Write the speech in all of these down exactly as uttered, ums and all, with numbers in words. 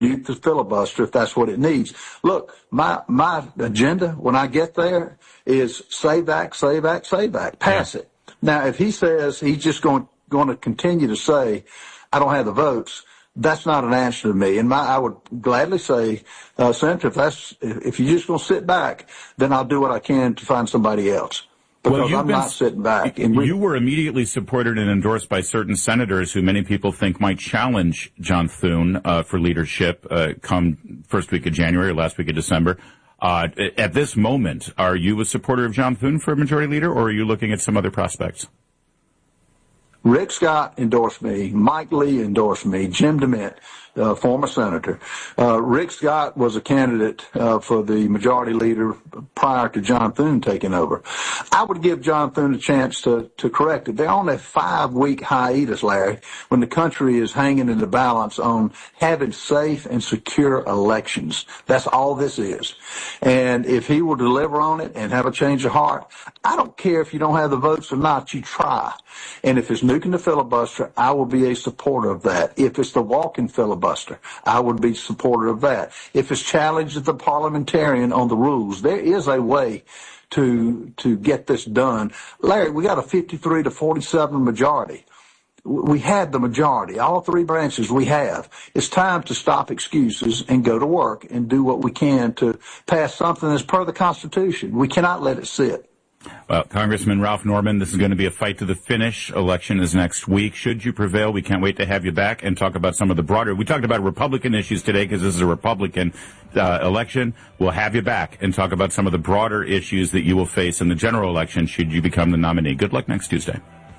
the filibuster if that's what it needs. Look, my my agenda when I get there is save back, save back, save back, pass yeah. it. Now, if he says he's just going going to continue to say, I don't have the votes, that's not an answer to me. And my, I would gladly say, uh, Senator, if that's if you're just going to sit back, then I'll do what I can to find somebody else. Because well, I'm been, not sitting back. And we, you were immediately supported and endorsed by certain senators who many people think might challenge John Thune uh, for leadership uh, come first week of January or last week of December. Uh, at this moment, are you a supporter of John Thune for majority leader, or are you looking at some other prospects? Rick Scott endorsed me. Mike Lee endorsed me. Jim DeMint, uh, former senator. Uh, Rick Scott was a candidate uh, for the majority leader prior to John Thune taking over. I would give John Thune a chance to, to correct it. They're on a five-week hiatus, Larry, when the country is hanging in the balance on having safe and secure elections. That's all this is. And if he will deliver on it and have a change of heart, I don't care if you don't have the votes or not, you try. And if it's nuking the filibuster, I will be a supporter of that. If it's the walking filibuster, I would be a supporter of that. If it's challenged the parliamentarian on the rules, there is a way to to get this done. Larry, we got a fifty-three to forty-seven majority. We had the majority, all three branches we have. It's time to stop excuses and go to work and do what we can to pass something that's per the Constitution. We cannot let it sit. Well, Congressman Ralph Norman, this is going to be a fight to the finish. Election is next week. Should you prevail, we can't wait to have you back and talk about some of the broader. We talked about Republican issues today because this is a Republican uh, election. We'll have you back and talk about some of the broader issues that you will face in the general election should you become the nominee. Good luck next Tuesday.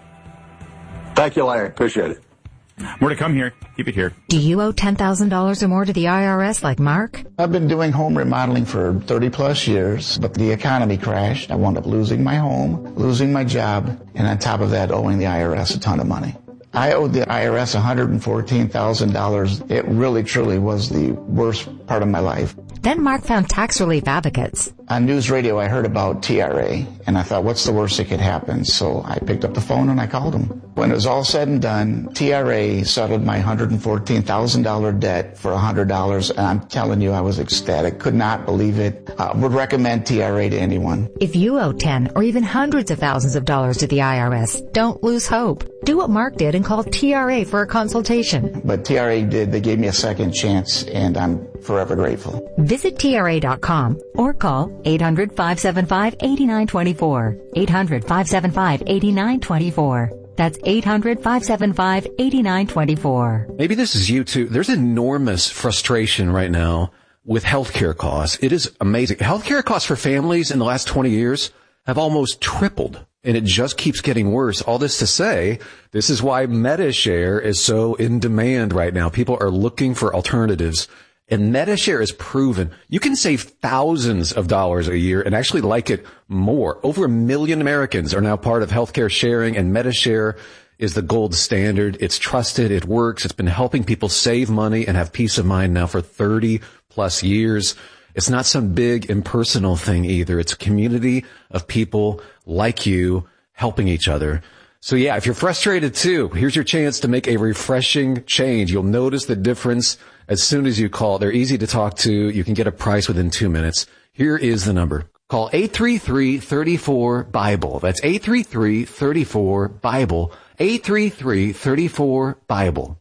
Thank you, Larry. Appreciate it. More to come here. Keep it here. Do you owe ten thousand dollars or more to the I R S like Mark? I've been doing home remodeling for thirty plus years, but the economy crashed. I wound up losing my home, losing my job, and on top of that, owing the I R S a ton of money. I owed the I R S one hundred fourteen thousand dollars. It really, truly was the worst part of my life. Then Mark found tax relief advocates. On news radio, I heard about T R A, and I thought, what's the worst that could happen? So I picked up the phone and I called them. When it was all said and done, T R A settled my one hundred fourteen thousand dollars debt for one hundred dollars, and I'm telling you, I was ecstatic. Could not believe it. Uh, would recommend T R A to anyone. If you owe ten or even hundreds of thousands of dollars to the I R S, don't lose hope. Do what Mark did and call T R A for a consultation. But T R A did. They gave me a second chance, and I'm forever grateful. Visit T R A dot com or call eight hundred, five seven five, eight nine two four. eight hundred, five seven five, eight nine two four. That's eight hundred, five seven five, eight nine two four. Maybe this is you too. There's enormous frustration right now with healthcare costs. It is amazing. Healthcare costs for families in the last twenty years have almost tripled, and it just keeps getting worse. All this to say, this is why MediShare is so in demand right now. People are looking for alternatives. And MediShare is proven you can save thousands of dollars a year and actually like it more. Over a million Americans are now part of healthcare sharing, and MediShare is the gold standard. It's trusted. It works. It's been helping people save money and have peace of mind now for thirty plus years. It's not some big impersonal thing either. It's a community of people like you helping each other. So yeah, if you're frustrated too, here's your chance to make a refreshing change. You'll notice the difference as soon as you call. They're easy to talk to. You can get a price within two minutes. Here is the number. Call eight three three, three four, BIBLE. That's eight three three, three four, BIBLE. eight three three, three four, BIBLE.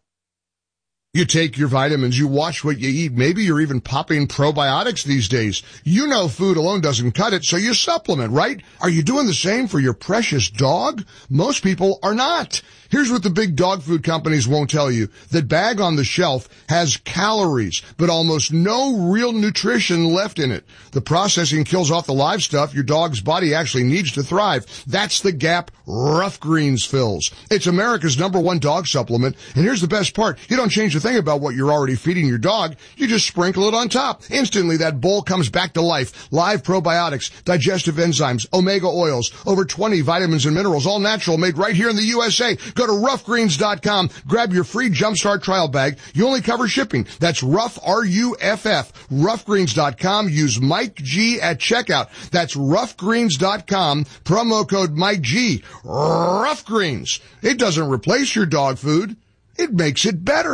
You take your vitamins, you watch what you eat. Maybe you're even popping probiotics these days. You know food alone doesn't cut it, so you supplement, right? Are you doing the same for your precious dog? Most people are not. Here's what the big dog food companies won't tell you. That bag on the shelf has calories, but almost no real nutrition left in it. The processing kills off the live stuff your dog's body actually needs to thrive. That's the gap Rough Greens fills. It's America's number one dog supplement, and here's the best part. You don't change a thing about what you're already feeding your dog. You just sprinkle it on top. Instantly, that bowl comes back to life. Live probiotics, digestive enzymes, omega oils, over twenty vitamins and minerals, all natural, made right here in the U S A. Go to rough greens dot com. Grab your free Jumpstart trial bag. You only cover shipping. That's Rough, R U F F. rough greens dot com. Use Mike G at checkout. That's rough greens dot com. Promo code Mike G. Rough Greens. It doesn't replace your dog food. It makes it better.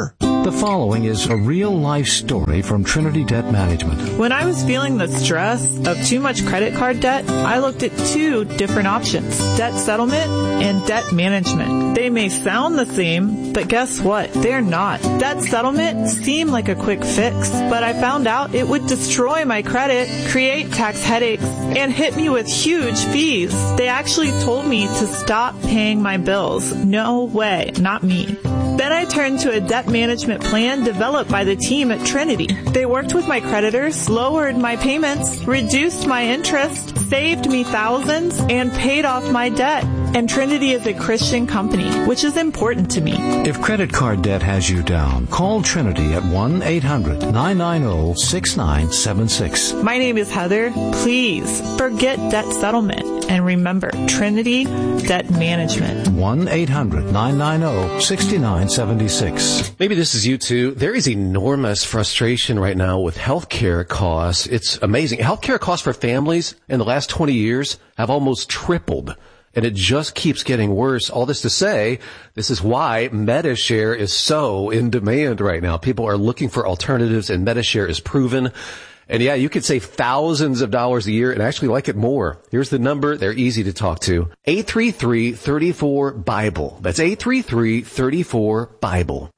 The following is a real-life story from Trinity Debt Management. When I was feeling the stress of too much credit card debt, I looked at two different options, debt settlement and debt management. They may sound the same, but guess what? They're not. Debt settlement seemed like a quick fix, but I found out it would destroy my credit, create tax headaches, and hit me with huge fees. They actually told me to stop paying my bills. No way, not me. Then I turned to a debt management plan developed by the team at Trinity. They worked with my creditors, lowered my payments, reduced my interest, saved me thousands, and paid off my debt. And Trinity is a Christian company, which is important to me. If credit card debt has you down, call Trinity at one eight hundred nine nine zero six nine seven six. My name is Heather. Please forget debt settlement and remember Trinity Debt Management. one eight hundred nine nine zero six nine seven six. Maybe this is you too. There is enormous frustration right now with healthcare costs. It's amazing. Healthcare costs for families in the last twenty years have almost tripled. And it just keeps getting worse. All this to say, this is why Medi-Share is so in demand right now. People are looking for alternatives, and Medi-Share is proven. And yeah, you could save thousands of dollars a year and actually like it more. Here's the number. They're easy to talk to. eight three three, three four, BIBLE. That's eight three three, three four, BIBLE.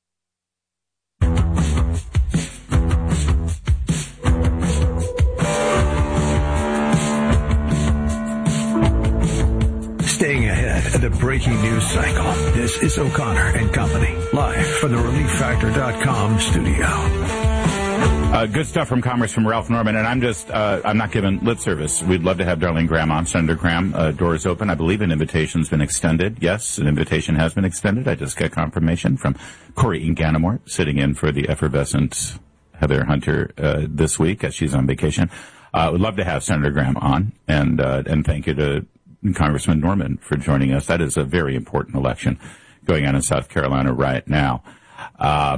Staying ahead of the breaking news cycle. This is O'Connor and Company, live from the relief factor dot com studio. Uh, good stuff from Commerce from Ralph Norman, and I'm just, uh, I'm not giving lip service. We'd love to have Darlene Graham on. Senator Graham, uh, door is open. I believe an invitation's been extended. Yes, an invitation has been extended. I just got confirmation from Corey Ganamore, sitting in for the effervescent Heather Hunter, uh, this week as she's on vacation. Uh, would love to have Senator Graham on, and, uh, and thank you to Congressman Norman for joining us. That is a very important election going on in South Carolina right now. Uh,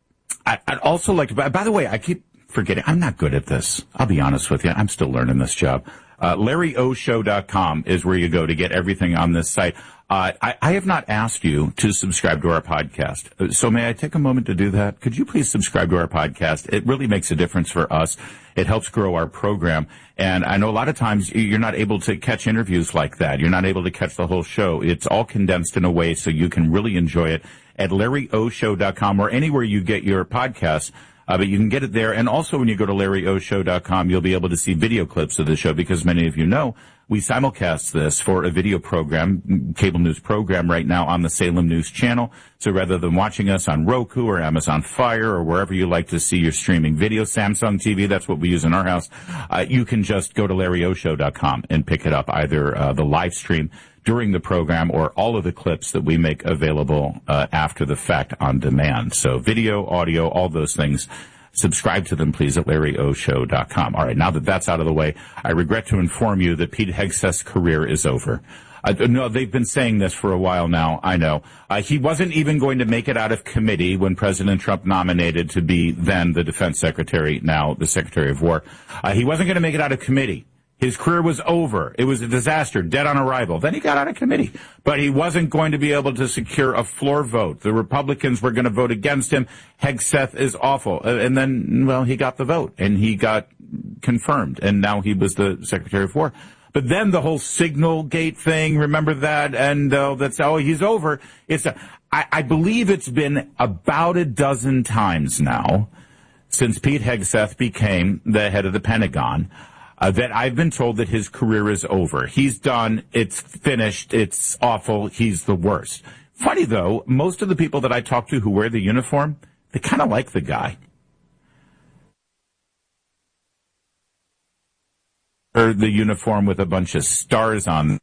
I, I'd also like to, by, by the way, I keep forgetting, I'm not good at this. I'll be honest with you. I'm still learning this job. Uh, Larry O Show dot com is where you go to get everything on this site. Uh, I, I have not asked you to subscribe to our podcast. So may I take a moment to do that? Could you please subscribe to our podcast? It really makes a difference for us. It helps grow our program. And I know a lot of times you're not able to catch interviews like that. You're not able to catch the whole show. It's all condensed in a way so you can really enjoy it at Larry O Show dot com or anywhere you get your podcasts. Uh, but you can get it there. And also when you go to Larry O Show dot com, you'll be able to see video clips of the show because many of you know we simulcast this for a video program, cable news program right now on the Salem News Channel. So rather than watching us on Roku or Amazon Fire or wherever you like to see your streaming video, Samsung T V, that's what we use in our house, uh, you can just go to Larry O Show dot com and pick it up, either uh, the live stream during the program or all of the clips that we make available uh, after the fact on demand. So video, audio, all those things. Subscribe to them, please, at Larry O Show dot com. All right, now that that's out of the way, I regret to inform you that Pete Hegseth's career is over. Uh, no, they've been saying this for a while now, I know. Uh, he wasn't even going to make it out of committee when President Trump nominated to be then the defense secretary, now the Secretary of War. Uh, he wasn't going to make it out of committee. His career was over. It was a disaster, dead on arrival. Then he got out of committee. But he wasn't going to be able to secure a floor vote. The Republicans were going to vote against him. Hegseth is awful. And then, well, he got the vote, and he got confirmed. And now he was the Secretary of War. But then the whole Signal Gate thing, remember that? And uh, that's, oh, he's over. It's, a, I, I believe it's been about a dozen times now since Pete Hegseth became the head of the Pentagon Uh, that I've been told that his career is over. He's done. It's finished. It's awful. He's the worst. Funny, though, most of the people that I talk to who wear the uniform, they kind of like the guy. Or the uniform with a bunch of stars on.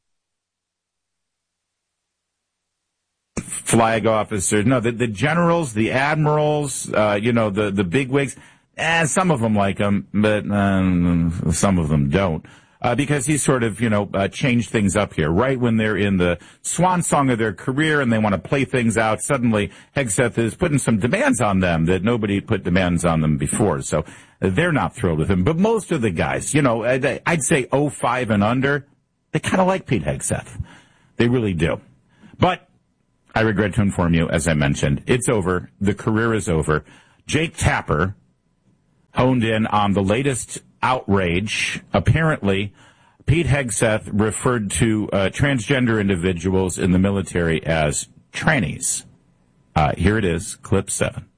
Flag officers. No, the, the generals, the admirals, uh, you know, the, the bigwigs. Eh, some of them like him, but um, some of them don't. Uh, because he's sort of, you know, uh, changed things up here. Right when they're in the swan song of their career and they want to play things out, suddenly Hegseth is putting some demands on them that nobody put demands on them before. So uh, they're not thrilled with him. But most of the guys, you know, I'd, I'd say oh five and under, they kind of like Pete Hegseth. They really do. But I regret to inform you, as I mentioned, it's over. The career is over. Jake Tapper honed in on the latest outrage. Apparently, Pete Hegseth referred to uh, transgender individuals in the military as trannies. Uh, here it is, clip seven.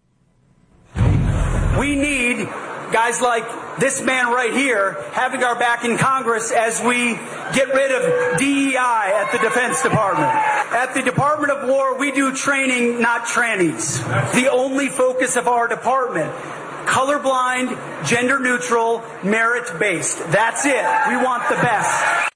We need guys like this man right here having our back in Congress as we get rid of D E I at the Defense Department. At the Department of War, we do training, not trannies. The only focus of our department. Colorblind, gender neutral, merit-based. That's it. We want the best.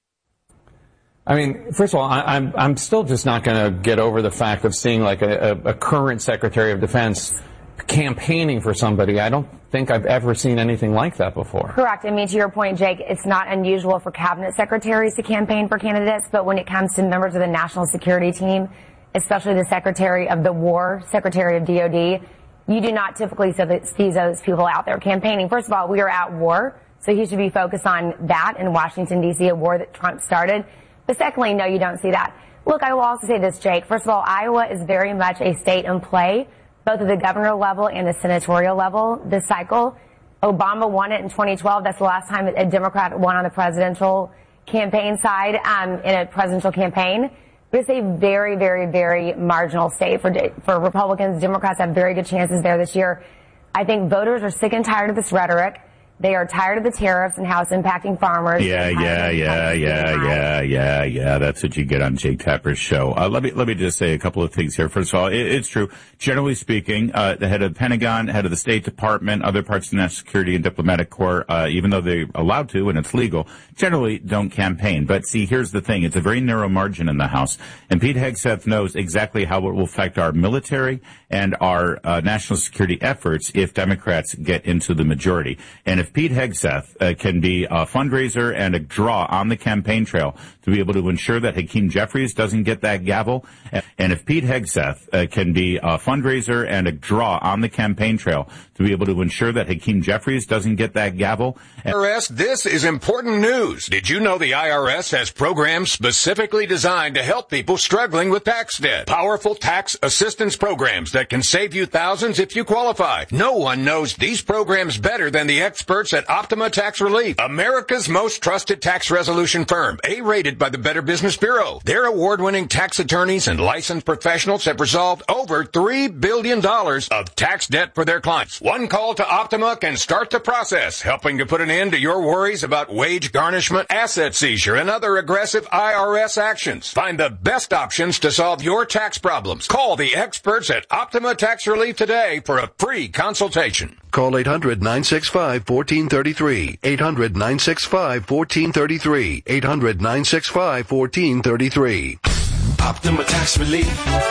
I mean, first of all, I, I'm I'm still just not going to get over the fact of seeing like a, a, a current Secretary of Defense campaigning for somebody. I don't think I've ever seen anything like that before. Correct. I mean, to your point, Jake, it's not unusual for cabinet secretaries to campaign for candidates, but when it comes to members of the national security team, especially the Secretary of the War, Secretary of D O D, you do not typically see those people out there campaigning. First of all, we are at war, so he should be focused on that in Washington, D C, a war that Trump started. But secondly, no, you don't see that. Look, I will also say this, Jake. First of all, Iowa is very much a state in play, both at the governor level and the senatorial level this cycle. Obama won it in twenty twelve. That's the last time a Democrat won on the presidential campaign side um, in a presidential campaign. But it's a very, very, very marginal state for for Republicans. Democrats have very good chances there this year. I think voters are sick and tired of this rhetoric. They are tired of the tariffs and how it's impacting farmers. Yeah, yeah, yeah, yeah, yeah, yeah, yeah. That's what you get on Jake Tapper's show. Uh, let me let me just say a couple of things here. First of all, it, it's true. Generally speaking, uh, the head of the Pentagon, head of the State Department, other parts of the National Security and Diplomatic Corps, uh, even though they're allowed to and it's legal, generally don't campaign. But see, here's the thing. It's a very narrow margin in the House. And Pete Hegseth knows exactly how it will affect our military and our uh, national security efforts if Democrats get into the majority. And if Pete Hegseth uh, can be a fundraiser and a draw on the campaign trail to be able to ensure that Hakeem Jeffries doesn't get that gavel, and if Pete Hegseth uh, can be a fundraiser and a draw on the campaign trail to be able to ensure that Hakeem Jeffries doesn't get that gavel. I R S, this is important news. Did you know the I R S has programs specifically designed to help people struggling with tax debt? Powerful tax assistance programs that can save you thousands if you qualify. No one knows these programs better than the experts at Optima Tax Relief, America's most trusted tax resolution firm, A-rated by the Better Business Bureau. Their award-winning tax attorneys and licensed professionals have resolved over three billion dollars of tax debt for their clients. One call to Optima can start the process, helping to put an end to your worries about wage garnishment, asset seizure, and other aggressive I R S actions. Find the best options to solve your tax problems. Call the experts at Optima Tax Relief today for a free consultation. Call eight hundred nine six five one four three three. eight hundred nine six five one four three three. eight hundred nine six five one four three three. Optima Tax Relief.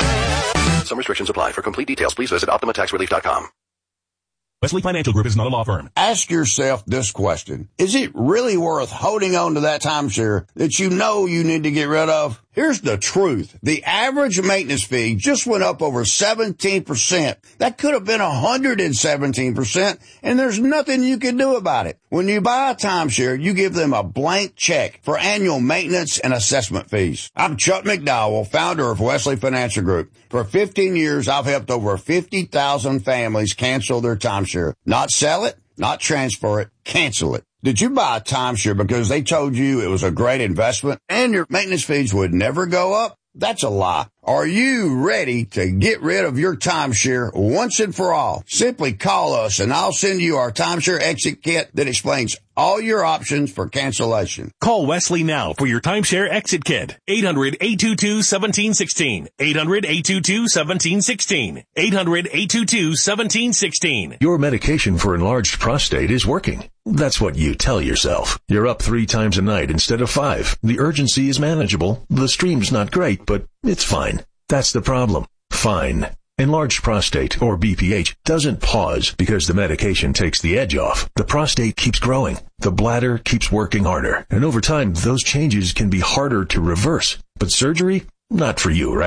Some restrictions apply. For complete details, please visit optima tax relief dot com. Wesley Financial Group is not a law firm. Ask yourself this question. Is it really worth holding on to that timeshare that you know you need to get rid of? Here's the truth. The average maintenance fee just went up over seventeen percent. That could have been one hundred seventeen percent, and there's nothing you can do about it. When you buy a timeshare, you give them a blank check for annual maintenance and assessment fees. I'm Chuck McDowell, founder of Wesley Financial Group. For fifteen years, I've helped over fifty thousand families cancel their timeshare. Not sell it, not transfer it, cancel it. Did you buy a timeshare because they told you it was a great investment and your maintenance fees would never go up? That's a lie. Are you ready to get rid of your timeshare once and for all? Simply call us and I'll send you our timeshare exit kit that explains all your options for cancellation. Call Wesley now for your timeshare exit kit. eight hundred eight two two one seven one six. eight hundred eight two two one seven one six. eight hundred eight two two one seven one six. Your medication for enlarged prostate is working. That's what you tell yourself. You're up three times a night instead of five. The urgency is manageable. The stream's not great, but it's fine. That's the problem. Fine. Enlarged prostate, or B P H, doesn't pause because the medication takes the edge off. The prostate keeps growing. The bladder keeps working harder. And over time, those changes can be harder to reverse. But surgery? Not for you, right?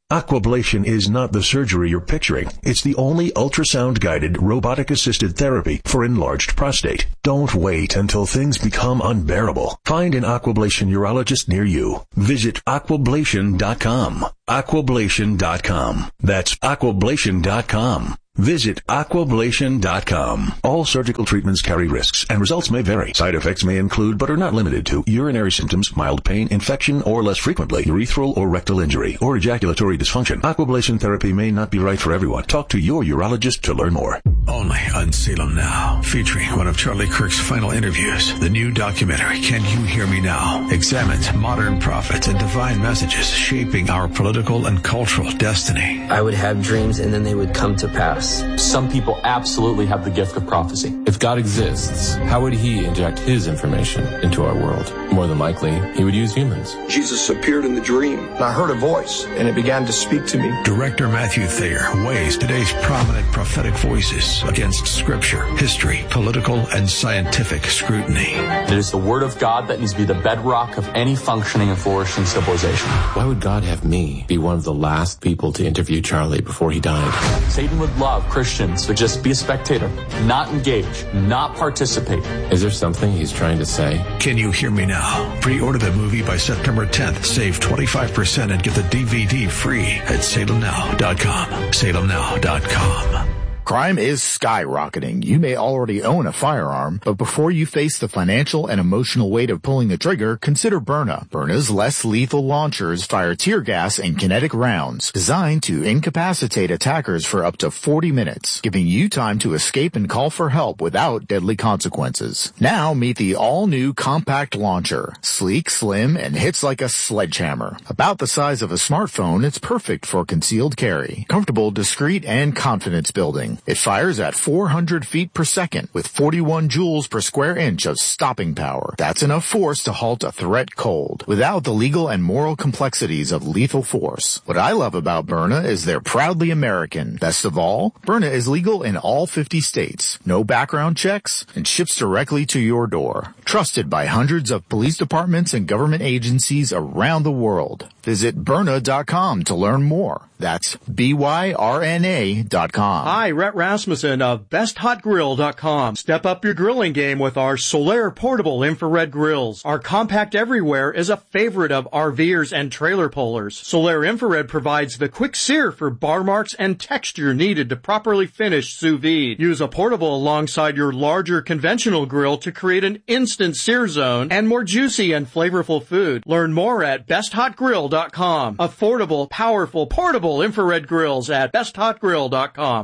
Aquablation is not the surgery you're picturing. It's the only ultrasound-guided, robotic-assisted therapy for enlarged prostate. Don't wait until things become unbearable. Find an Aquablation urologist near you. Visit aquablation dot com. aquablation dot com. That's aquablation dot com. Visit aquablation dot com. All surgical treatments carry risks, and results may vary. Side effects may include, but are not limited to, urinary symptoms, mild pain, infection, or less frequently, urethral or rectal injury, or ejaculatory dysfunction. Aquablation therapy may not be right for everyone. Talk to your urologist to learn more. Only on Salem Now, featuring one of Charlie Kirk's final interviews. The new documentary, Can You Hear Me Now?, examines modern prophets and divine messages shaping our political and cultural destiny. I would have dreams and then they would come to pass. Some people absolutely have the gift of prophecy. If God exists, how would he inject his information into our world? More than likely, he would use humans. Jesus appeared in the dream, and I heard a voice, and it began to speak to me. Director Matthew Thayer weighs today's prominent prophetic voices against scripture, history, political, and scientific scrutiny. It is the word of God that needs to be the bedrock of any functioning and flourishing civilization. Why would God have me be one of the last people to interview Charlie before he died? Satan would love Christians to just be a spectator, not engage, not participate. Is there something he's trying to say? Can You Hear Me Now? Pre-order the movie by September tenth. Save twenty-five percent and get the D V D free at salem now dot com. salem now dot com. Crime is skyrocketing. You may already own a firearm, but before you face the financial and emotional weight of pulling the trigger, consider Byrna. Byrna's less lethal launchers fire tear gas and kinetic rounds designed to incapacitate attackers for up to forty minutes, giving you time to escape and call for help without deadly consequences. Now meet the all-new compact launcher. Sleek, slim, and hits like a sledgehammer. About the size of a smartphone, it's perfect for concealed carry. Comfortable, discreet, and confidence building. It fires at four hundred feet per second with forty-one joules per square inch of stopping power. That's enough force to halt a threat cold, without the legal and moral complexities of lethal force. What I love about Byrna is they're proudly American. Best of all, Byrna is legal in all fifty states, no background checks, and ships directly to your door. Trusted by hundreds of police departments and government agencies around the world. Visit Byrna dot com to learn more. That's B Y R N A dot com. Hi, Rhett Rasmussen of best hot grill dot com. Step up your grilling game with our Solaire portable infrared grills. Our compact everywhere is a favorite of RVers and trailer pullers. Solaire infrared provides the quick sear for bar marks and texture needed to properly finish sous vide. Use a portable alongside your larger conventional grill to create an instant sear zone and more juicy and flavorful food. Learn more at best hot grill dot com. Affordable, powerful, portable infrared grills at best hot grill dot com.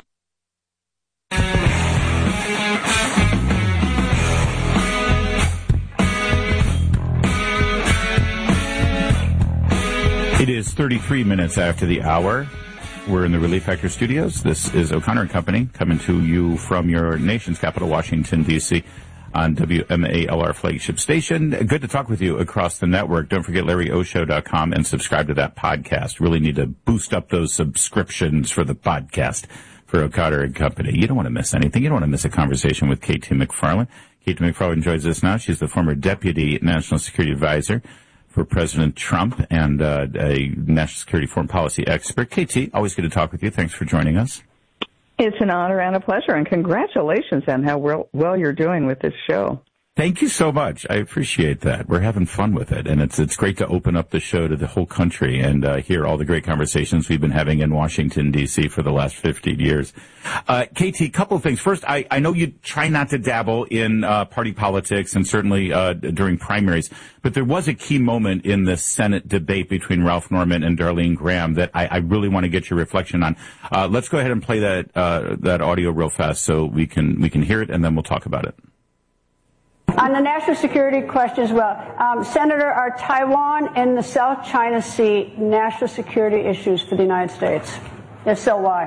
It is thirty-three minutes after the hour. We're in the Relief Factor studios. This is O'Connor and Company coming to you from your nation's capital, Washington, D C, on W M A L R flagship station. Good to talk with you across the network. Don't forget Larry O Show dot com and subscribe to that podcast. Really need to boost up those subscriptions for the podcast for O'Connor and Company. You don't want to miss anything. You don't want to miss a conversation with K T McFarland. K T McFarland joins us now. She's the former Deputy National Security Advisor for President Trump and uh, a national security foreign policy expert. K T, always good to talk with you. Thanks for joining us. It's an honor and a pleasure, and congratulations on how well, well you're doing with this show. Thank you so much. I appreciate that. We're having fun with it, and it's it's great to open up the show to the whole country and uh, hear all the great conversations we've been having in Washington, D C for the last fifteen years. Uh, K T, couple of things. First, I, I know you try not to dabble in uh, party politics and certainly uh, during primaries, but there was a key moment in the Senate debate between Ralph Norman and Darlene Graham that I, I really want to get your reflection on. Uh, let's go ahead and play that uh, that audio real fast so we can we can hear it, and then we'll talk about it. On the national security question as well, um, Senator, are Taiwan and the South China Sea national security issues for the United States? If so, why?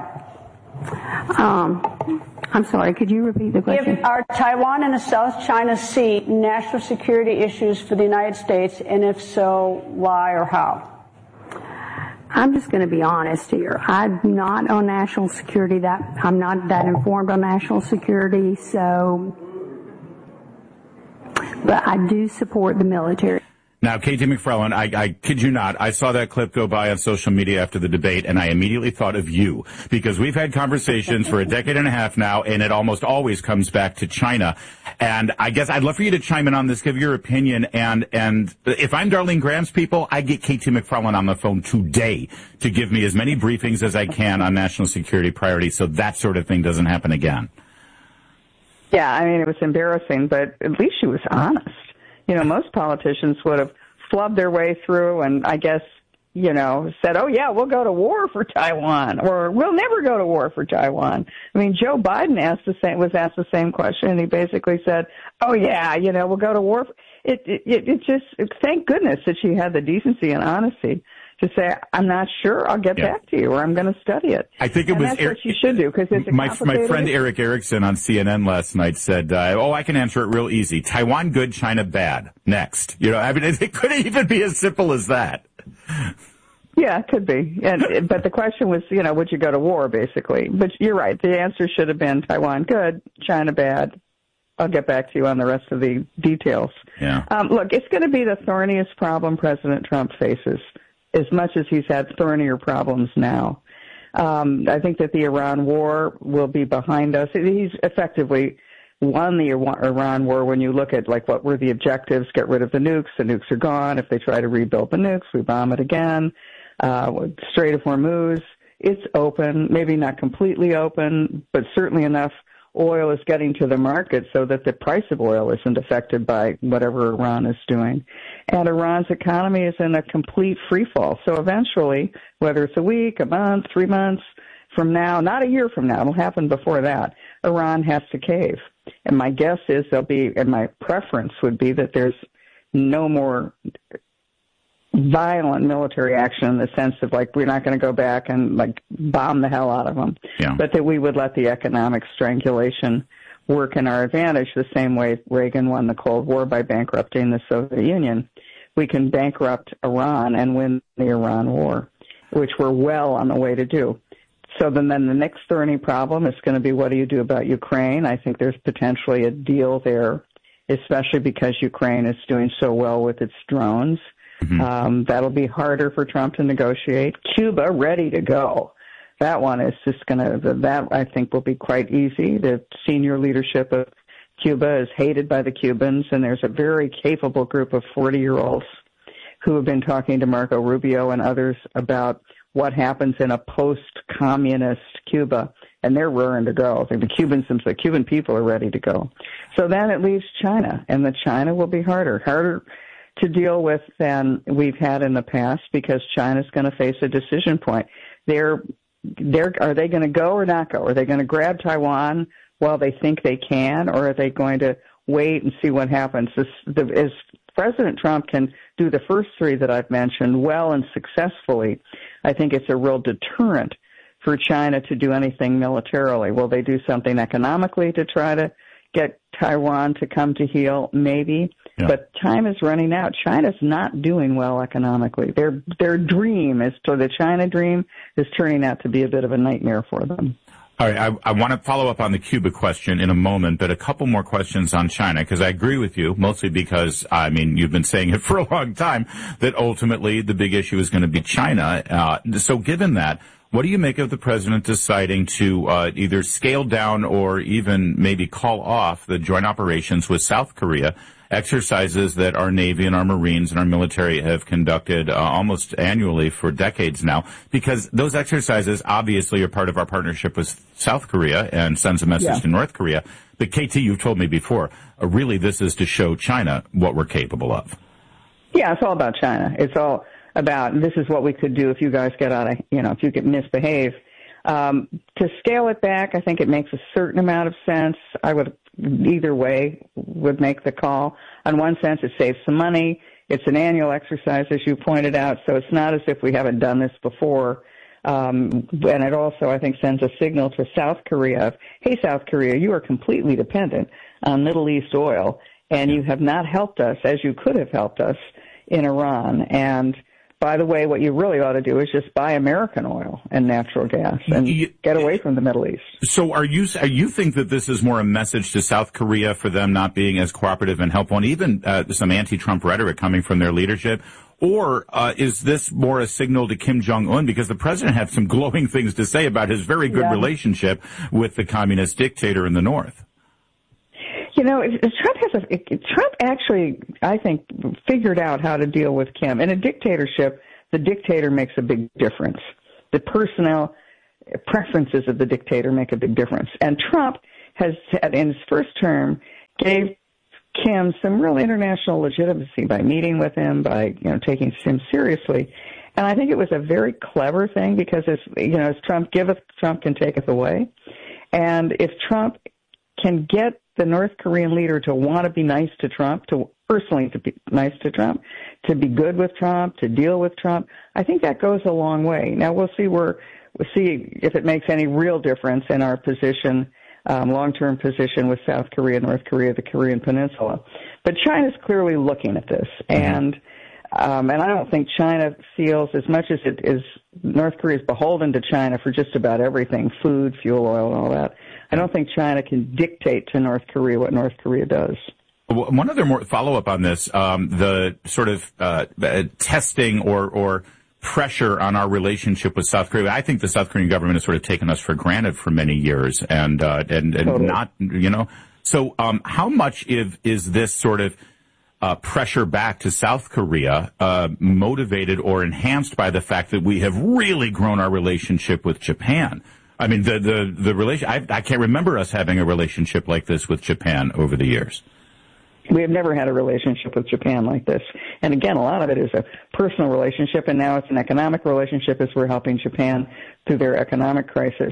Um, I'm sorry, could you repeat the question? If, are Taiwan and the South China Sea national security issues for the United States, and if so, why or how? I'm just going to be honest here. I'm not on national security. That I'm not that informed on national security, so... But I do support the military. Now, K T McFarland, I, I kid you not, I saw that clip go by on social media after the debate, and I immediately thought of you, because we've had conversations for a decade and a half now, and it almost always comes back to China. And I guess I'd love for you to chime in on this, give your opinion, and and if I'm Darlene Graham's people, I get K T McFarland on the phone today to give me as many briefings as I can on national security priorities so that sort of thing doesn't happen again. Yeah, I mean, it was embarrassing, but at least she was honest. You know, most politicians would have flubbed their way through and I guess, you know, said, oh, yeah, we'll go to war for Taiwan, or we'll never go to war for Taiwan. I mean, Joe Biden asked the same, was asked the same question, and he basically said, oh, yeah, you know, we'll go to war. It, it, it just, thank goodness that she had the decency and honesty to say, I'm not sure, I'll get yeah. back to you, or I'm going to study it. I think it and was that's Eric, what you should do, because it's a my, complicated my friend issue. Eric Erickson on C N N last night said, uh, oh, I can answer it real easy. Taiwan good, China bad. Next. You know, I mean, it, it couldn't even be as simple as that. Yeah, it could be. And, but the question was, you know, would you go to war, basically? But you're right. The answer should have been Taiwan good, China bad. I'll get back to you on the rest of the details. Yeah. Um, look, it's going to be the thorniest problem President Trump faces, as much as he's had thornier problems now. Um, I think that the Iran war will be behind us. He's effectively won the Iran war when you look at, like, what were the objectives? Get rid of the nukes. The nukes are gone. If they try to rebuild the nukes, we bomb it again. Uh, Strait of Hormuz, it's open, maybe not completely open, but certainly enough oil is getting to the market so that the price of oil isn't affected by whatever Iran is doing. And Iran's economy is in a complete free fall. So eventually, whether it's a week, a month, three months from now, not a year from now, it'll happen before that, Iran has to cave. And my guess is there'll be, and my preference would be that there's no more violent military action in the sense of, like, we're not going to go back and, like, bomb the hell out of them, yeah. but that we would let the economic strangulation work in our advantage the same way Reagan won the Cold War by bankrupting the Soviet Union. We can bankrupt Iran and win the Iran war, which we're well on the way to do. So then, then the next thorny problem is going to be, what do you do about Ukraine? I think there's potentially a deal there, especially because Ukraine is doing so well with its drones. Mm-hmm. Um, that'll be harder for Trump to negotiate. Cuba, ready to go. That one is just going to, that I think will be quite easy. The senior leadership of Cuba is hated by the Cubans, and there's a very capable group of forty-year-olds who have been talking to Marco Rubio and others about what happens in a post-communist Cuba, and they're raring to go. I think the Cubans, the Cuban people are ready to go. So then it leaves China, and the China will be harder, harder to deal with than we've had in the past, because China's going to face a decision point. They're, they're, are they going to go or not go? Are they going to grab Taiwan while they think they can, or are they going to wait and see what happens? This, the, as President Trump can do the first three that I've mentioned well and successfully, I think it's a real deterrent for China to do anything militarily. Will they do something economically to try to get Taiwan to come to heel? Maybe. Yeah. But time is running out. China's not doing well economically. Their their dream is to the China dream is turning out to be a bit of a nightmare for them. All right, I, I want to follow up on the Cuba question in a moment, but a couple more questions on China, because I agree with you, mostly because, I mean, you've been saying it for a long time, that ultimately the big issue is going to be China. Uh, so given that, what do you make of the president deciding to uh, either scale down or even maybe call off the joint operations with South Korea, exercises that our Navy and our Marines and our military have conducted uh, almost annually for decades now? Because those exercises obviously are part of our partnership with South Korea and sends a message yeah. to North Korea. But K T, you've told me before, uh, really this is to show China what we're capable of. Yeah, it's all about China. It's all about, this is what we could do if you guys get out of, you know, if you could misbehave. Um, to scale it back, I think it makes a certain amount of sense. I would, either way, would make the call. On one sense, it saves some money. It's an annual exercise, as you pointed out, so it's not as if we haven't done this before. Um, and it also, I think, sends a signal to South Korea of, hey, South Korea, you are completely dependent on Middle East oil, and you have not helped us as you could have helped us in Iran. And by the way, what you really ought to do is just buy American oil and natural gas and get away from the Middle East. So are you, are you think that this is more a message to South Korea for them not being as cooperative and helpful, and even uh, some anti-Trump rhetoric coming from their leadership? Or uh, is this more a signal to Kim Jong-un? Because the president had some glowing things to say about his very good yeah. relationship with the communist dictator in the North. You know, Trump has a, Trump actually, I think, figured out how to deal with Kim. In a dictatorship, the dictator makes a big difference. The personnel preferences of the dictator make a big difference. And Trump has, in his first term, gave Kim some real international legitimacy by meeting with him, by, you know, taking him seriously. And I think it was a very clever thing because, as, you know, as Trump giveth, Trump can taketh away. And if Trump can get the North Korean leader to want to be nice to Trump, to personally to be nice to Trump, to be good with Trump, to deal with Trump, I think that goes a long way. Now we'll see where we'll see if it makes any real difference in our position, um, long-term position with South Korea, North Korea, the Korean Peninsula. But China's clearly looking at this, and um, and I don't think China feels, as much as it is, North Korea is beholden to China for just about everything, food, fuel oil, and all that. I don't think China can dictate to North Korea what North Korea does. One other more follow-up on this, um, the sort of uh, testing or, or pressure on our relationship with South Korea. I think the South Korean government has sort of taken us for granted for many years, and uh, and, and totally. not, you know. So um, how much is, is this sort of uh, pressure back to South Korea uh, motivated or enhanced by the fact that we have really grown our relationship with Japan? I mean, the, the, the relation, I, I can't remember us having a relationship like this with Japan over the years. We have never had a relationship with Japan like this. And again, a lot of it is a personal relationship, and now it's an economic relationship as we're helping Japan through their economic crisis.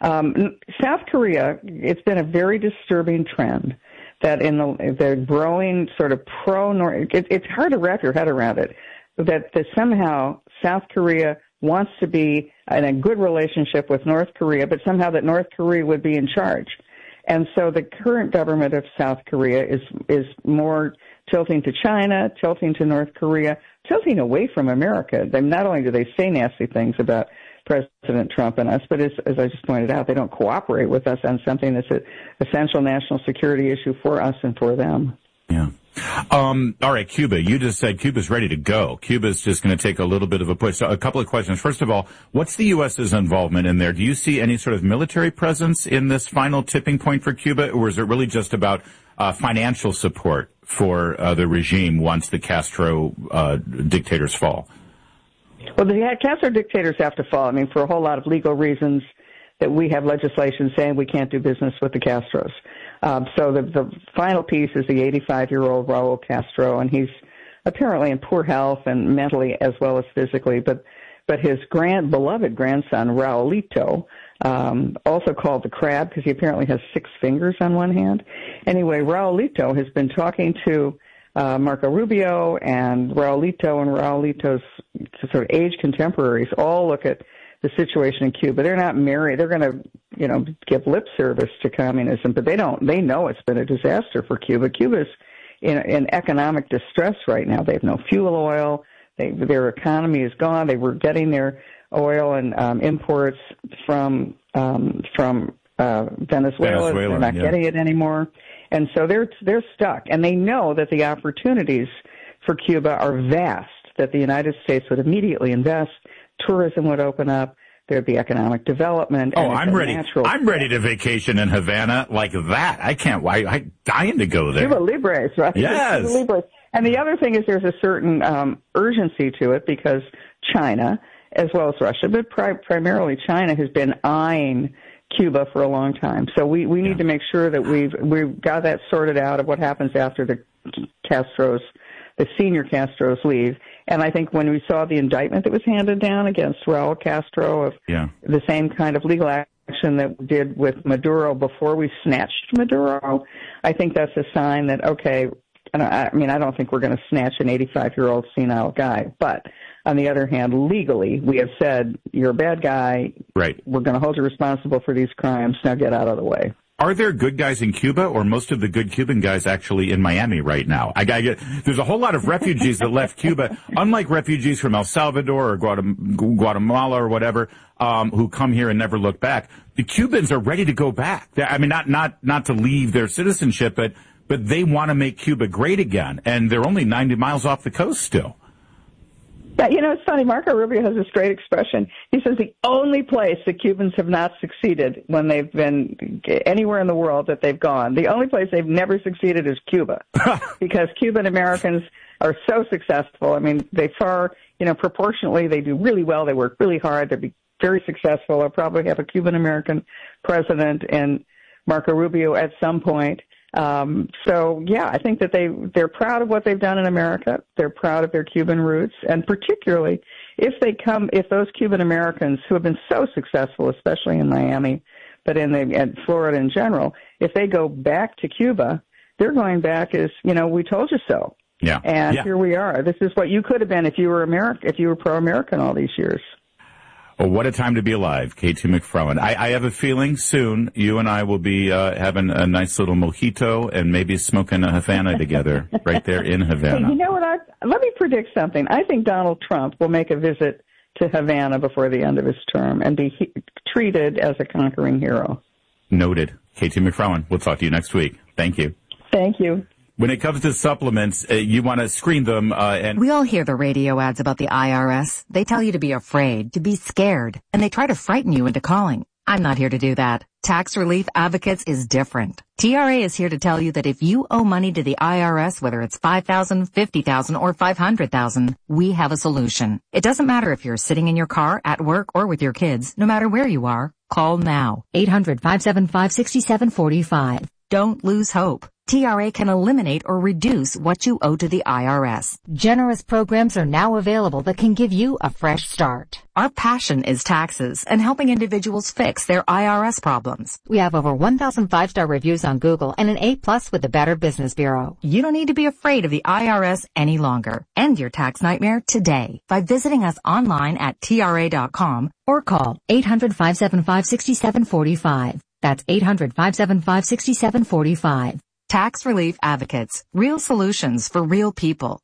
Um, South Korea, it's been a very disturbing trend that in the, the growing sort of pro-North, it, it's hard to wrap your head around it, that, that somehow South Korea wants to be in a good relationship with North Korea, but somehow that North Korea would be in charge. And so the current government of South Korea is is more tilting to China, tilting to North Korea, tilting away from America. They, not only do they say nasty things about President Trump and us, but as, as I just pointed out, they don't cooperate with us on something that's an essential national security issue for us and for them. Yeah. Um, all right, Cuba. You just said Cuba's ready to go. Cuba's just going to take a little bit of a push. So a couple of questions. First of all, what's the U S's involvement in there? Do you see any sort of military presence in this final tipping point for Cuba, or is it really just about uh, financial support for uh, the regime once the Castro uh, dictators fall? Well, the Castro dictators have to fall. I mean, for a whole lot of legal reasons that we have legislation saying we can't do business with the Castros. Um, so the, the final piece is the eighty-five-year-old Raul Castro, and he's apparently in poor health and mentally as well as physically. But but his grand beloved grandson Raulito, um, also called the Crab because he apparently has six fingers on one hand. Anyway, Raulito has been talking to uh, Marco Rubio, and Raulito and Raulito's sort of age contemporaries all look at the situation in Cuba. They're not married. They're going to, you know, give lip service to communism, but they don't. They know it's been a disaster for Cuba. Cuba's in, in economic distress right now. They have no fuel oil. They, their economy is gone. They were getting their oil and um, imports from um, from uh, Venezuela. Venezuela. They're not yeah. getting it anymore, and so they're they're stuck. And they know that the opportunities for Cuba are vast. That the United States would immediately invest. Tourism would open up. There'd be economic development. Oh, and I'm ready. Natural I'm ready to vacation in Havana like that. I can't. I, I'm dying to go there. Cuba Libres, right? Yes. Cuba Libres. And the other thing is there's a certain um, urgency to it because China, as well as Russia, but pri- primarily China, has been eyeing Cuba for a long time. So we, we need yeah. to make sure that we've we've got that sorted out of what happens after the Castros, the senior Castros leave. And I think when we saw the indictment that was handed down against Raul Castro of yeah. the same kind of legal action that we did with Maduro before we snatched Maduro, I think that's a sign that, okay, I mean, I don't think we're going to snatch an eighty-five-year-old senile guy. But on the other hand, legally, we have said, you're a bad guy. Right. We're going to hold you responsible for these crimes. Now get out of the way. Are there good guys in Cuba, or most of the good Cuban guys actually in Miami right now? I gotta get, there's a whole lot of refugees that left Cuba, unlike refugees from El Salvador or Guatemala or whatever, um, who come here and never look back. The Cubans are ready to go back. They're, I mean, not, not, not to leave their citizenship, but, but they want to make Cuba great again. And they're only ninety miles off the coast still. Yeah, you know, it's funny. Marco Rubio has this great expression. He says the only place that Cubans have not succeeded when they've been anywhere in the world that they've gone, the only place they've never succeeded is Cuba. Because Cuban Americans are so successful. I mean, they far, you know, proportionately, they do really well. They work really hard. They're very successful. They'll probably have a Cuban American president and Marco Rubio at some point. Um, so, yeah, I think that they, they're proud of what they've done in America. They're proud of their Cuban roots. And particularly if they come, if those Cuban Americans who have been so successful, especially in Miami, but in the, in Florida in general, if they go back to Cuba, they're going back as, you know, we told you so. Yeah. And yeah. here we are. This is what you could have been if you were American, if you were pro-American all these years. Oh, what a time to be alive, K T McFarland. I, I have a feeling soon you and I will be uh, having a nice little mojito and maybe smoking a Havana together right there in Havana. Hey, you know what? I, let me predict something. I think Donald Trump will make a visit to Havana before the end of his term and be he, treated as a conquering hero. Noted. K T McFarland, we'll talk to you next week. Thank you. Thank you. When it comes to supplements, uh, you want to screen them. Uh, and We all hear the radio ads about the I R S. They tell you to be afraid, to be scared, and they try to frighten you into calling. I'm not here to do that. Tax Relief Advocates is different. T R A is here to tell you that if you owe money to the I R S, whether it's five thousand dollars, fifty thousand dollars, or five hundred thousand dollars, we have a solution. It doesn't matter if you're sitting in your car, at work, or with your kids. No matter where you are, call now. eight hundred, five seven five, six seven four five. Don't lose hope. T R A can eliminate or reduce what you owe to the I R S. Generous programs are now available that can give you a fresh start. Our passion is taxes and helping individuals fix their I R S problems. We have over one thousand five-star reviews on Google and an A plus with the Better Business Bureau. You don't need to be afraid of the I R S any longer. End your tax nightmare today by visiting us online at T R A dot com or call eight hundred, five seven five, six seven four five. That's eight hundred, five seven five, six seven four five. Tax Relief Advocates. Real solutions for real people.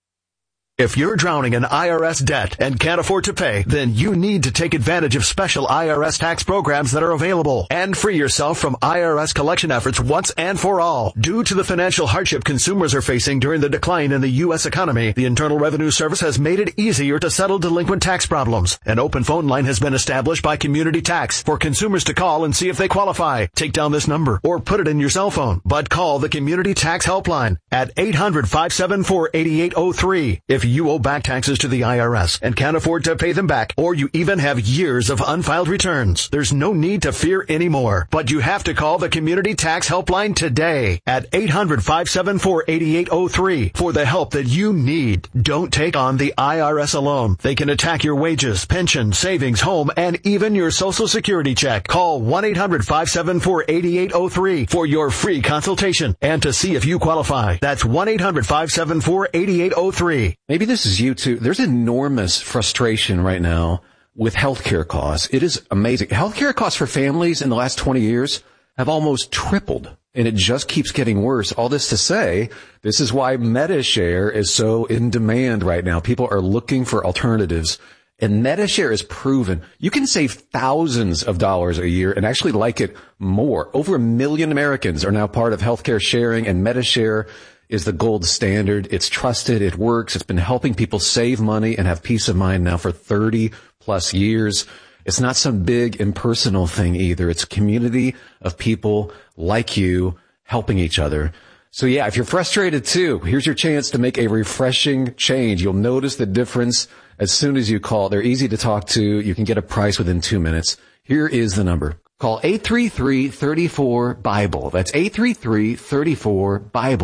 If you're drowning in I R S debt and can't afford to pay, then you need to take advantage of special I R S tax programs that are available and free yourself from I R S collection efforts once and for all. Due to the financial hardship consumers are facing during the decline in the U S economy, the Internal Revenue Service has made it easier to settle delinquent tax problems. An open phone line has been established by Community Tax for consumers to call and see if they qualify. Take down this number or put it in your cell phone, but call the Community Tax Helpline at eight hundred, five seven four, eight eight zero three. If you owe back taxes to the I R S and can't afford to pay them back, or you even have years of unfiled returns, there's no need to fear anymore. But you have to call the Community Tax Helpline today at eight hundred, five seven four, eight eight zero three for the help that you need. Don't take on the I R S alone. They can attack your wages, pension, savings, home, and even your Social Security check. Call one eight hundred, five seven four, eight eight zero three for your free consultation and to see if you qualify. That's one eight hundred, five seven four, eight eight zero three. Maybe this is you too. There's enormous frustration right now with healthcare costs. It is amazing. Healthcare costs for families in the last twenty years have almost tripled, and it just keeps getting worse. All this to say, this is why MediShare is so in demand right now. People are looking for alternatives, and MediShare is proven. You can save thousands of dollars a year and actually like it more. Over a million Americans are now part of healthcare sharing, and MediShare is the gold standard. It's trusted. It works. It's been helping people save money and have peace of mind now for thirty plus years. It's not some big impersonal thing either. It's a community of people like you helping each other. So yeah, if you're frustrated too, here's your chance to make a refreshing change. You'll notice the difference as soon as you call. They're easy to talk to. You can get a price within two minutes. Here is the number. Call eight three three, three four, BIBLE. That's eight three three, three four, BIBLE.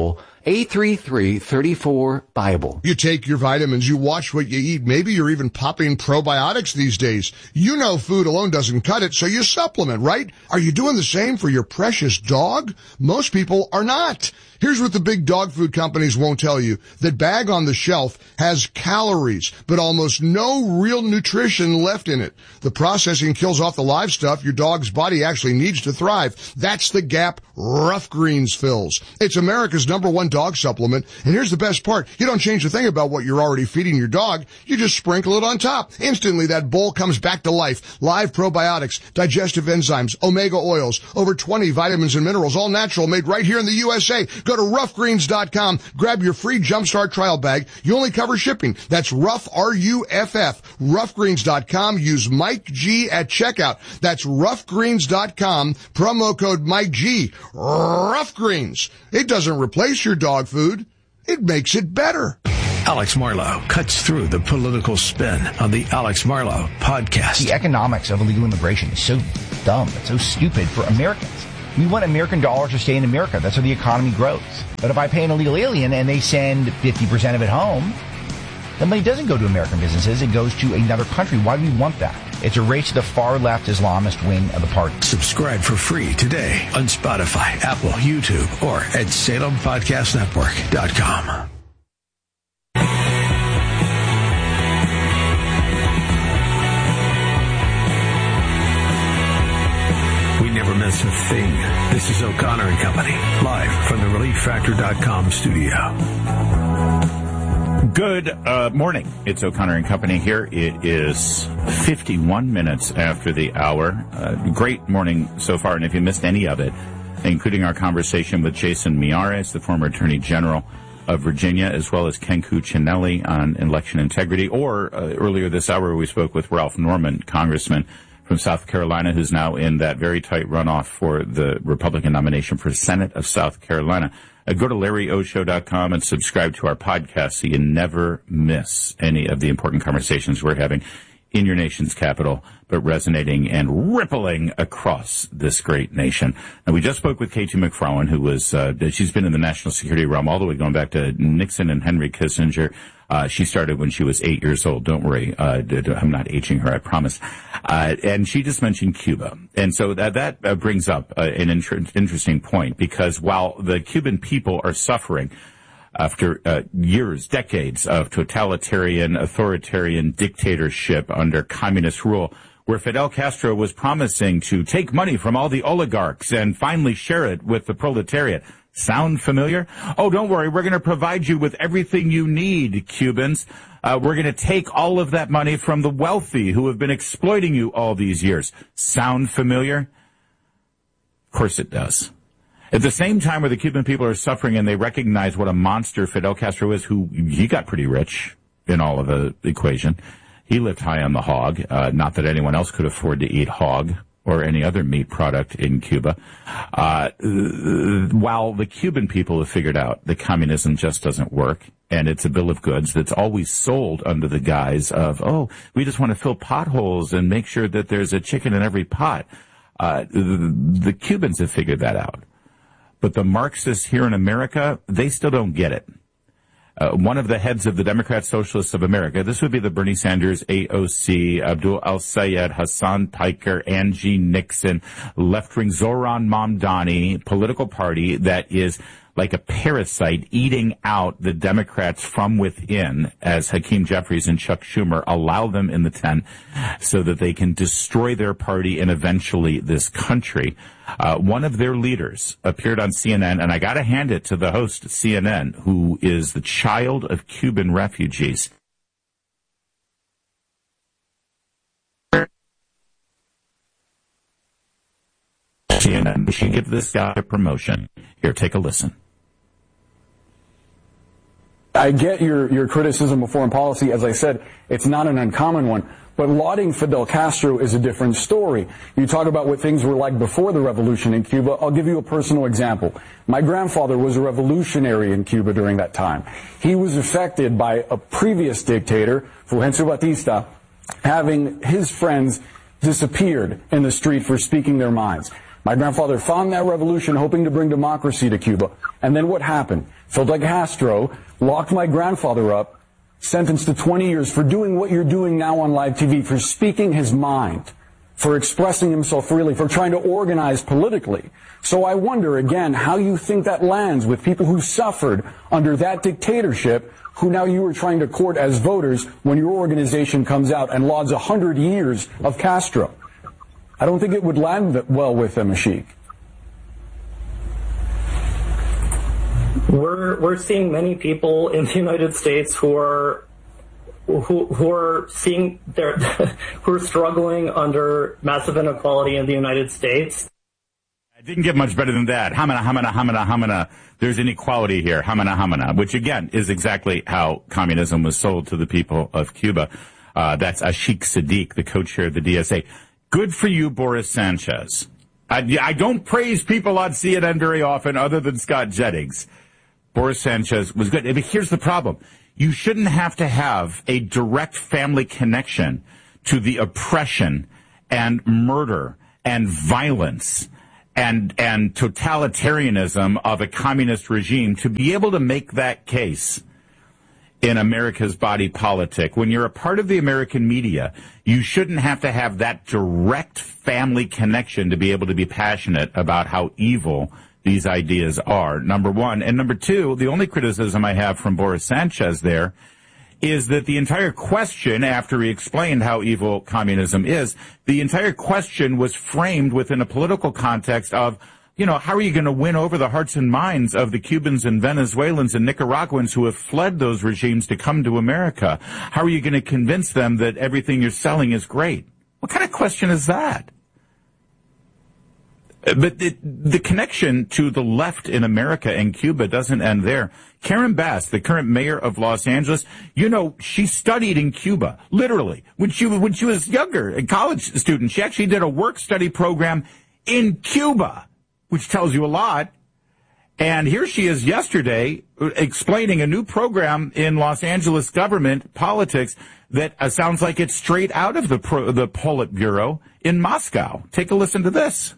eight three three, three four, Bible. You take your vitamins, you watch what you eat. Maybe you're even popping probiotics these days. You know food alone doesn't cut it, so you supplement, right? Are you doing the same for your precious dog? Most people are not. Here's what the big dog food companies won't tell you. That bag on the shelf has calories, but almost no real nutrition left in it. The processing kills off the live stuff your dog's body actually needs to thrive. That's the gap Rough Greens fills. It's America's number one dog supplement, and here's the best part. You don't change a thing about what you're already feeding your dog. You just sprinkle it on top. Instantly, that bowl comes back to life. Live probiotics, digestive enzymes, omega oils, over twenty vitamins and minerals, all natural, made right here in the U S A. Go to rough greens dot com, grab your free Jumpstart trial bag. You only cover shipping. That's Rough, R U F F, rough greens dot com. Use Mike G at checkout. That's rough greens dot com, promo code Mike G. Rough Greens. It doesn't replace your dog food. It makes it better. Alex Marlow cuts through the political spin on the Alex Marlow podcast. The economics of illegal immigration is so dumb. It's so stupid for Americans. We want American dollars to stay in America. That's how the economy grows. But if I pay an illegal alien and they send fifty percent of it home, the money doesn't go to American businesses. It goes to another country. Why do we want that? It's a race to the far-left Islamist wing of the party. Subscribe for free today on Spotify, Apple, YouTube, or at Salem Podcast Network dot com. We never miss a thing. This is O'Connor and Company, live from the relief factor dot com studio. Good uh, morning. It's O'Connor and Company here. It is fifty-one minutes after the hour. Uh, great morning so far, and if you missed any of it, including our conversation with Jason Miyares, the former Attorney General of Virginia, as well as Ken Cuccinelli on election integrity, or uh, earlier this hour we spoke with Ralph Norman, Congressman from South Carolina, who's now in that very tight runoff for the Republican nomination for Senate of South Carolina. Uh, go to Larry O Show dot com and subscribe to our podcast so you never miss any of the important conversations we're having in your nation's capital, but resonating and rippling across this great nation. And we just spoke with Katie McFarland, who was, uh, she's been in the national security realm all the way going back to Nixon and Henry Kissinger. Uh, she started when she was eight years old. Don't worry. Uh, I'm not aging her, I promise. Uh, and she just mentioned Cuba. And so that, that uh, brings up uh, an inter- interesting point, because while the Cuban people are suffering after uh, years, decades of totalitarian, authoritarian dictatorship under communist rule, where Fidel Castro was promising to take money from all the oligarchs and finally share it with the proletariat. Sound familiar? Oh, don't worry. We're going to provide you with everything you need, Cubans. Uh, we're going to take all of that money from the wealthy who have been exploiting you all these years. Sound familiar? Of course it does. At the same time where the Cuban people are suffering and they recognize what a monster Fidel Castro is, who he got pretty rich in all of the equation. He lived high on the hog. Uh, not that anyone else could afford to eat hog or any other meat product in Cuba. Uh, while the Cuban people have figured out that communism just doesn't work, and it's a bill of goods that's always sold under the guise of, oh, we just want to fill potholes and make sure that there's a chicken in every pot. Uh, the, the Cubans have figured that out. But the Marxists here in America, they still don't get it. Uh, one of the heads of the Democrat Socialists of America, this would be the Bernie Sanders, A O C, Abdul El-Sayed, Hassan Piker, Angie Nixon, left-wing Zoran Mamdani political party that is like a parasite eating out the Democrats from within, as Hakeem Jeffries and Chuck Schumer allow them in the tent so that they can destroy their party and eventually this country. Uh, one of their leaders appeared on C N N, and I got to hand it to the host of C N N, who is the child of Cuban refugees. C N N, we should give this guy a promotion. Here, take a listen. I get your, your criticism of foreign policy. As I said, it's not an uncommon one. But lauding Fidel Castro is a different story. You talk about what things were like before the revolution in Cuba. I'll give you a personal example. My grandfather was a revolutionary in Cuba during that time. He was affected by a previous dictator, Fulgencio Batista, having his friends disappeared in the street for speaking their minds. My grandfather found that revolution hoping to bring democracy to Cuba. And then what happened? Fidel Castro locked my grandfather up, sentenced to twenty years for doing what you're doing now on live T V, for speaking his mind, for expressing himself freely, for trying to organize politically. So I wonder, again, how you think that lands with people who suffered under that dictatorship, who now you are trying to court as voters when your organization comes out and lauds a hundred years of Castro. I don't think it would land well with them, Ashik. We're we're seeing many people in the United States who are who who are seeing their who are struggling under massive inequality in the United States. I didn't get much better than that. Hamana, hamana, hamana, hamana. There's inequality here. Hamana, hamana, which again is exactly how communism was sold to the people of Cuba. Uh, that's Ashik Siddiq, the co-chair of the D S A. Good for you, Boris Sanchez. I, I don't praise people on C N N very often other than Scott Jennings. Boris Sanchez was good. But here's the problem. You shouldn't have to have a direct family connection to the oppression and murder and violence and and totalitarianism of a communist regime to be able to make that case in America's body politic. When you're a part of the American media, you shouldn't have to have that direct family connection to be able to be passionate about how evil these ideas are, number one. And number two, the only criticism I have from Boris Sanchez there is that the entire question, after he explained how evil communism is, the entire question was framed within a political context of, you know, how are you going to win over the hearts and minds of the Cubans and Venezuelans and Nicaraguans who have fled those regimes to come to America? How are you going to convince them that everything you're selling is great? What kind of question is that? But the, the connection to the left in America and Cuba doesn't end there. Karen Bass, the current mayor of Los Angeles, you know, she studied in Cuba, literally. When she, when she was younger, a college student, she actually did a work-study program in Cuba, which tells you a lot. And here she is yesterday explaining a new program in Los Angeles government politics that uh, sounds like it's straight out of the, pro, the Politburo in Moscow. Take a listen to this.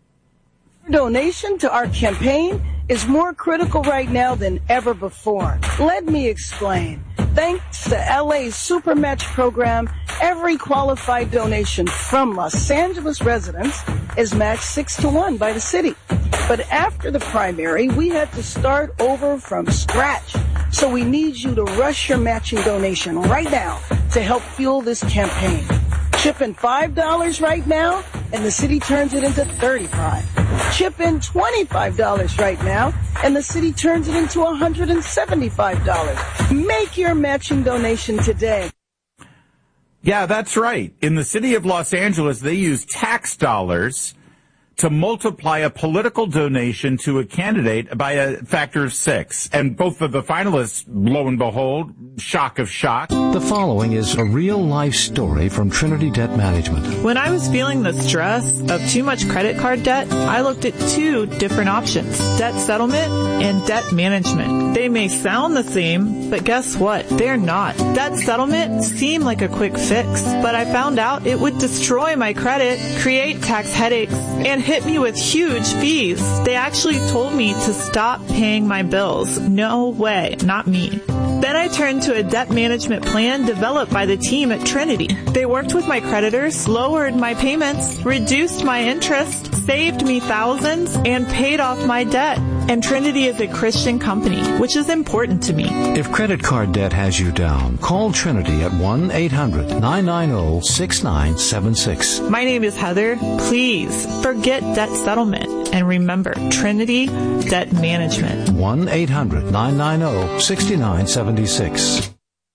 Donation to our campaign is more critical right now than ever before. Let me explain. Thanks to L A's Supermatch program, every qualified donation from Los Angeles residents is matched six to one by the city. But after the primary, we had to start over from scratch. So we need you to rush your matching donation right now to help fuel this campaign. Chip in five dollars right now, and the city turns it into thirty-five dollars. Chip in twenty-five dollars right now, and the city turns it into one hundred seventy-five dollars. Make your matching donation today. Yeah, that's right. In the city of Los Angeles, they use tax dollars to multiply a political donation to a candidate by a factor of six. And both of the finalists, lo and behold, shock of shock. The following is a real-life story from Trinity Debt Management. When I was feeling the stress of too much credit card debt, I looked at two different options, debt settlement and debt management. They may sound the same, but guess what? They're not. Debt settlement seemed like a quick fix, but I found out it would destroy my credit, create tax headaches, and hit me with huge fees. They actually told me to stop paying my bills. No way, not me. Then I turned to a debt management plan developed by the team at Trinity. They worked with my creditors, lowered my payments, reduced my interest, saved me thousands, and paid off my debt. And Trinity is a Christian company, which is important to me. If credit card debt has you down, call Trinity at one eight hundred nine nine zero six nine seven six. My name is Heather. Please forget debt settlement and remember Trinity Debt Management. one eight hundred nine nine zero six nine seven six.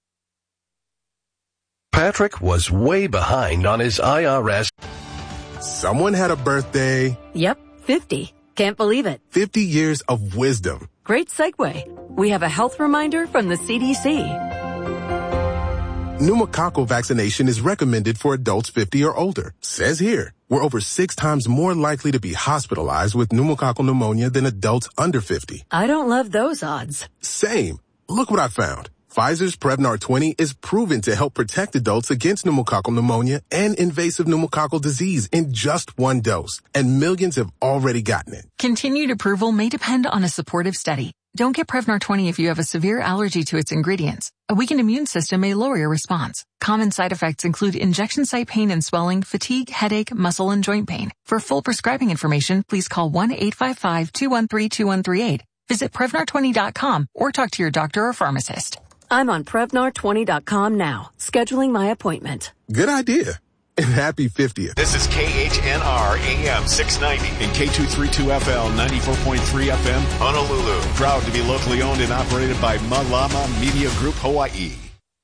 Patrick was way behind on his I R S. Someone had a birthday. Yep, fifty. Can't believe it. fifty years of wisdom. Great segue. We have a health reminder from the C D C. Pneumococcal vaccination is recommended for adults fifty or older. Says here, we're over six times more likely to be hospitalized with pneumococcal pneumonia than adults under fifty. I don't love those odds. Same. Look what I found. Pfizer's Prevnar twenty is proven to help protect adults against pneumococcal pneumonia and invasive pneumococcal disease in just one dose, and millions have already gotten it. Continued approval may depend on a supportive study. Don't get Prevnar twenty if you have a severe allergy to its ingredients. A weakened immune system may lower your response. Common side effects include injection site pain and swelling, fatigue, headache, muscle, and joint pain. For full prescribing information, please call one eight five five, two one three, two one three eight. Visit Prevnar twenty dot com or talk to your doctor or pharmacist. I'm on Prevnar twenty dot com now, scheduling my appointment. Good idea. And happy fiftieth. This is K H N R A M six ninety and K two thirty-two F L ninety-four point three F M, Honolulu. Proud to be locally owned and operated by Malama Media Group, Hawaii.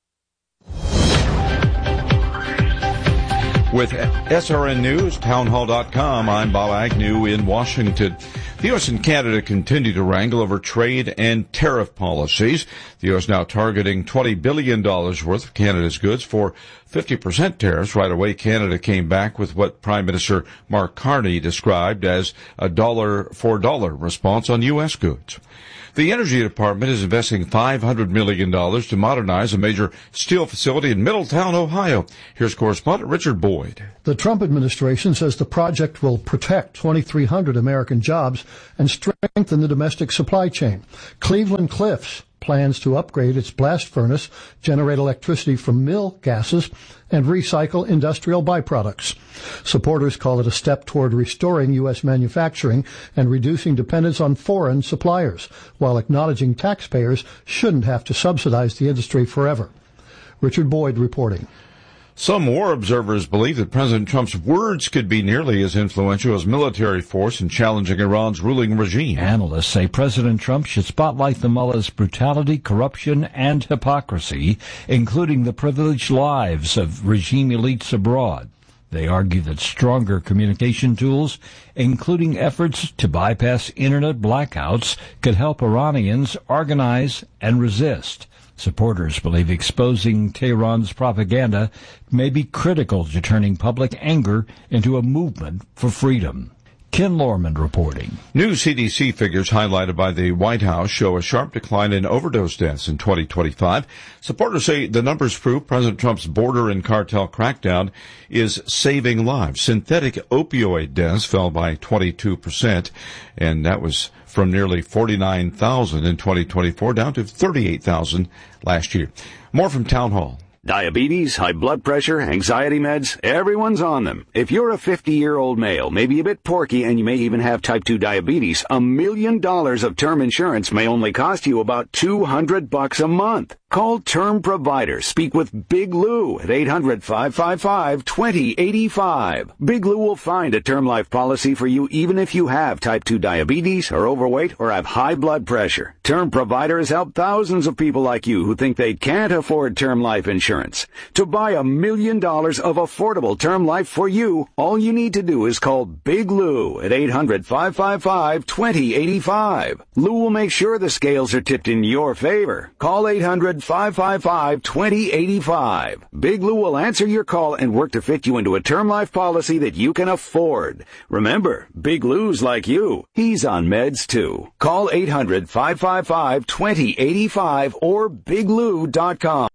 With S R N News, townhall dot com, I'm Bob Agnew in Washington. The U S and Canada continue to wrangle over trade and tariff policies. The U S now targeting twenty billion dollars worth of Canada's goods for fifty percent tariffs. Right away, Canada came back with what Prime Minister Mark Carney described as a dollar for dollar response on U S goods. The Energy Department is investing five hundred million dollars to modernize a major steel facility in Middletown, Ohio. Here's correspondent Richard Boyd. The Trump administration says the project will protect twenty-three hundred American jobs and strengthen the domestic supply chain. Cleveland Cliffs plans to upgrade its blast furnace, generate electricity from mill gases, and recycle industrial byproducts. Supporters call it a step toward restoring U S manufacturing and reducing dependence on foreign suppliers, while acknowledging taxpayers shouldn't have to subsidize the industry forever. Richard Boyd reporting. Some war observers believe that President Trump's words could be nearly as influential as military force in challenging Iran's ruling regime. Analysts say President Trump should spotlight the mullah's brutality, corruption, and hypocrisy, including the privileged lives of regime elites abroad. They argue that stronger communication tools, including efforts to bypass internet blackouts, could help Iranians organize and resist. Supporters believe exposing Tehran's propaganda may be critical to turning public anger into a movement for freedom. Ken Lorman reporting. New C D C figures highlighted by the White House show a sharp decline in overdose deaths in twenty twenty-five. Supporters say the numbers prove President Trump's border and cartel crackdown is saving lives. Synthetic opioid deaths fell by twenty-two percent, and that was from nearly forty-nine thousand in twenty twenty-four down to thirty-eight thousand last year. More from Town Hall. Diabetes, high blood pressure, anxiety meds, everyone's on them. If you're a fifty-year-old male, maybe a bit porky, and you may even have type two diabetes, a million dollars of term insurance may only cost you about two hundred bucks a month. Call Term Provider. Speak with Big Lou at eight hundred, five five five, two zero eight five. Big Lou will find a term life policy for you even if you have type two diabetes, are overweight, or have high blood pressure. Term Provider has helped thousands of people like you who think they can't afford term life insurance. To buy a million dollars of affordable term life for you, all you need to do is call Big Lou at eight hundred, five five five, two zero eight five. Lou will make sure the scales are tipped in your favor. Call eight hundred, five five five, two zero eight five. Big Lou will answer your call and work to fit you into a term life policy that you can afford. Remember, Big Lou's like you. He's on meds too. Call eight hundred, five five five, two zero eight five or big lou dot com.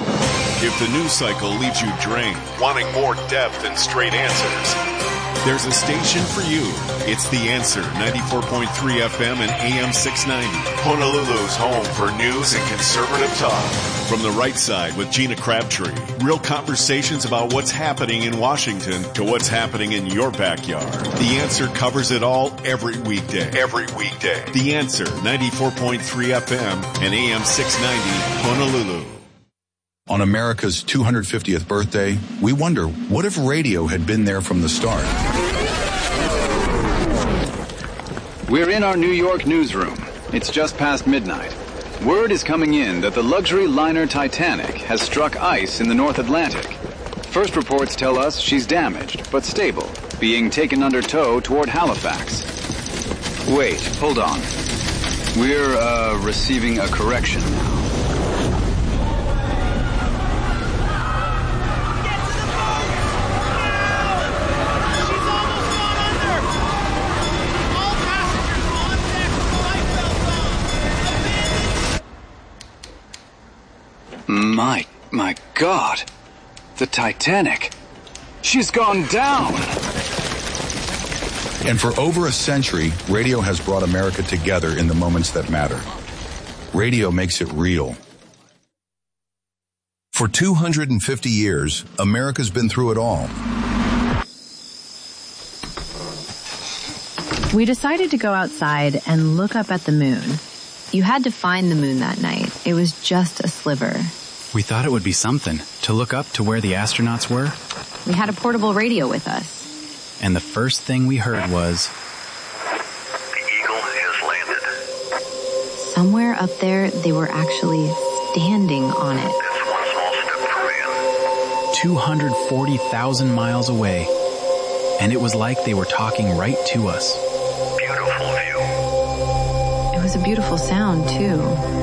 If the news cycle leaves you drained, wanting more depth and straight answers, there's a station for you. It's The Answer, ninety-four point three F M and A M six ninety. Honolulu's home for news and conservative talk. From the right side with Gina Crabtree. Real conversations about what's happening in Washington to what's happening in your backyard. The Answer covers it all every weekday. Every weekday. The Answer, ninety-four point three F M and A M six ninety, Honolulu. On America's two hundred fiftieth birthday, we wonder, what if radio had been there from the start? We're in our New York newsroom. It's just past midnight. Word is coming in that the luxury liner Titanic has struck ice in the North Atlantic. First reports tell us she's damaged, but stable, being taken under tow toward Halifax. Wait, hold on. We're, uh, receiving a correction now. My, my God. The Titanic. She's gone down. And for over a century, radio has brought America together in the moments that matter. Radio makes it real. For two hundred fifty years, America's been through it all. We decided to go outside and look up at the moon. You had to find the moon that night. It was just a sliver. We thought it would be something to look up to where the astronauts were. We had a portable radio with us. And the first thing we heard was... The Eagle has landed. Somewhere up there, they were actually standing on it. That's one small step for man. two hundred forty thousand miles away. And it was like they were talking right to us. Beautiful view. It was a beautiful sound, too.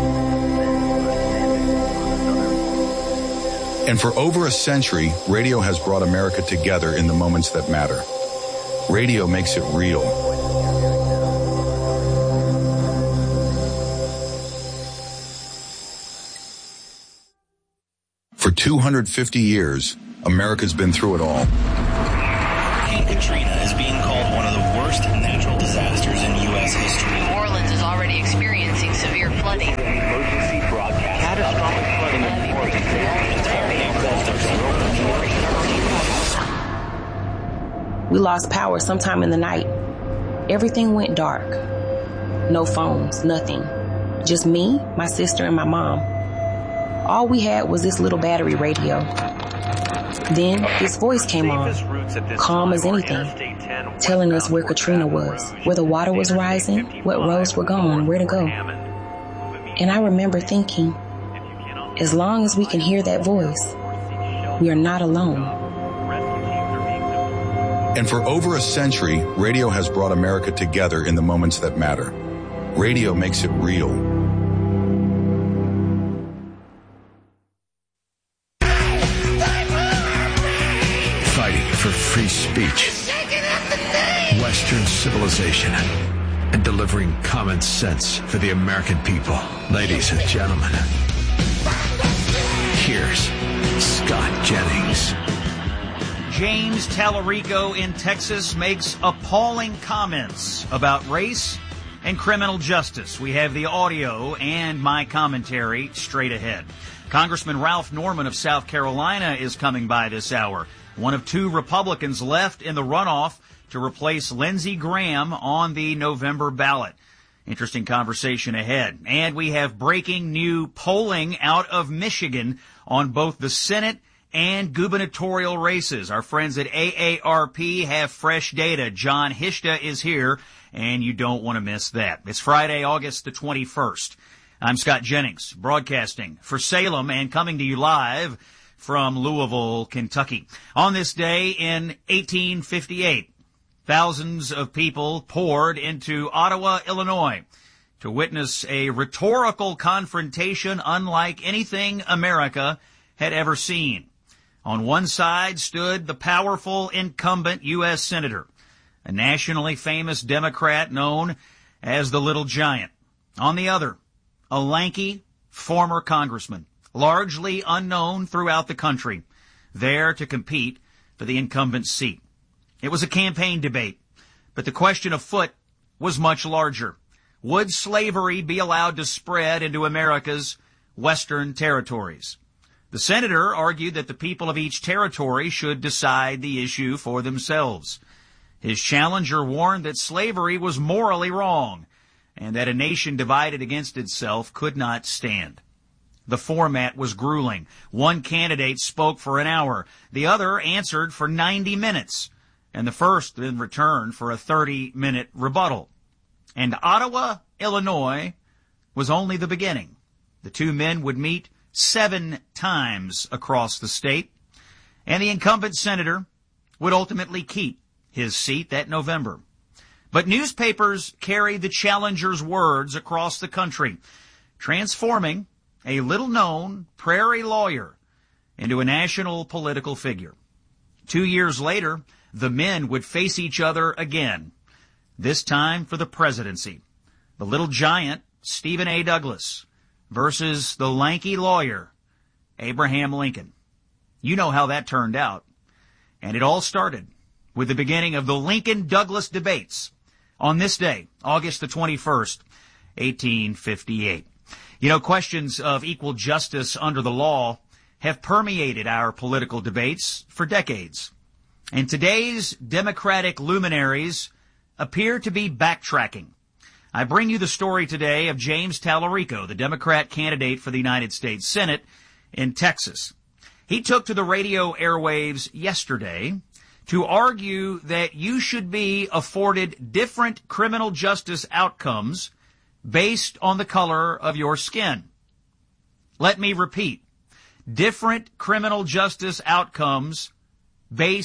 And for over a century, radio has brought America together in the moments that matter. Radio makes it real. For two hundred fifty years, America's been through it all. Hurricane Katrina is being called one of the worst natural disasters in U S history. New Orleans is already experiencing severe flooding. Emergency broadcast. Catastrophic flooding in New Orleans. We lost power sometime in the night. Everything went dark. No phones, nothing. Just me, my sister, and my mom. All we had was this little battery radio. Then this voice came on, calm as anything, telling us where Katrina was, where the water was rising, what roads were gone, where to go. And I remember thinking, as long as we can hear that voice, we are not alone. And for over a century, radio has brought America together in the moments that matter. Radio makes it real. Fighting for free speech, Western civilization, and delivering common sense for the American people. Ladies and gentlemen, here's Scott Jennings. James Tallarico in Texas makes appalling comments about race and criminal justice. We have the audio and my commentary straight ahead. Congressman Ralph Norman of South Carolina is coming by this hour. One of two Republicans left in the runoff to replace Lindsey Graham on the November ballot. Interesting conversation ahead. And we have breaking new polling out of Michigan on both the Senate and gubernatorial races. Our friends at A A R P have fresh data. John Hishta is here, and you don't want to miss that. It's Friday, August the twenty-first. I'm Scott Jennings, broadcasting for Salem and coming to you live from Louisville, Kentucky. On this day in eighteen fifty-eight, thousands of people poured into Ottawa, Illinois, to witness a rhetorical confrontation unlike anything America had ever seen. On one side stood the powerful incumbent U S Senator, a nationally famous Democrat known as the Little Giant. On the other, a lanky former congressman, largely unknown throughout the country, there to compete for the incumbent's seat. It was a campaign debate, but the question afoot was much larger. Would slavery be allowed to spread into America's western territories? The senator argued that the people of each territory should decide the issue for themselves. His challenger warned that slavery was morally wrong and that a nation divided against itself could not stand. The format was grueling. One candidate spoke for an hour. The other answered for ninety minutes. And the first then returned for a thirty-minute rebuttal. And Ottawa, Illinois, was only the beginning. The two men would meet seven times across the state, and the incumbent senator would ultimately keep his seat that November. But newspapers carried the challenger's words across the country, transforming a little-known prairie lawyer into a national political figure. Two years later, the men would face each other again, this time for the presidency. The Little Giant, Stephen A. Douglas, versus the lanky lawyer, Abraham Lincoln. You know how that turned out. And it all started with the beginning of the Lincoln-Douglas debates on this day, August the twenty-first, eighteen fifty-eight. You know, questions of equal justice under the law have permeated our political debates for decades. And today's Democratic luminaries appear to be backtracking. I bring you the story today of James Tallarico, the Democrat candidate for the United States Senate in Texas. He took to the radio airwaves yesterday to argue that you should be afforded different criminal justice outcomes based on the color of your skin. Let me repeat. Different criminal justice outcomes based